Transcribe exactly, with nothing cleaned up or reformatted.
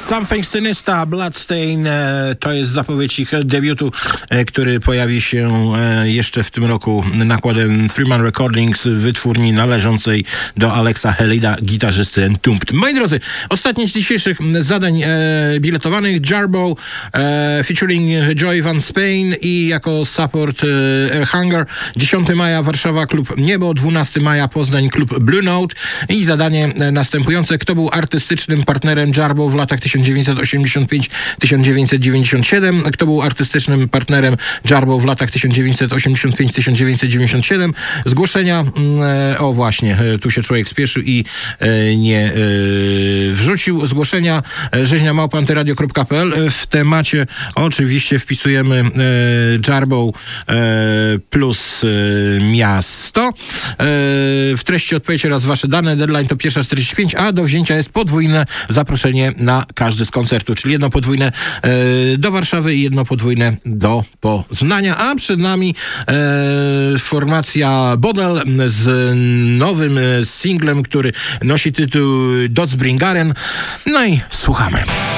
Something Sinister, Bloodstain, to jest zapowiedź ich debiutu, który pojawi się jeszcze w tym roku nakładem Freeman Recordings, wytwórni należącej do Alexa Helida, gitarzysty Entombed. Moi drodzy, ostatnie z dzisiejszych zadań e, biletowanych: Jarboe e, featuring Joy Van Spain i jako support e, Air Hunger. dziesiątego maja Warszawa, Klub Niebo, dwunastego maja Poznań, Klub Blue Note. I zadanie e, następujące: kto był artystycznym partnerem Jarboe w latach tysiąc dziewięćset osiemdziesiąt pięć do tysiąc dziewięćset dziewięćdziesiąt siedem? Kto był artystycznym partnerem Jarboe w latach tysiąc dziewięćset osiemdziesiąt pięć do tysiąc dziewięćset dziewięćdziesiąt siedem? Zgłoszenia, e, o właśnie, e, tu się człowiek spieszył i e, nie e, wrzucił zgłoszenia. rzeźnia małpa antyradio kropka pe el. W temacie oczywiście wpisujemy e, Jarboe e, plus e, miasto. E, w treści odpowiedź oraz wasze dane. Deadline to pierwsza czterdzieści pięć, a do wzięcia jest podwójne zaproszenie na każdy z koncertów, czyli jedno podwójne e, do Warszawy i jedno podwójne do Poznania. A przed nami e, formacja Bodel z nowym singlem, który nosi tytuł Doodsbringaren. No i słuchamy.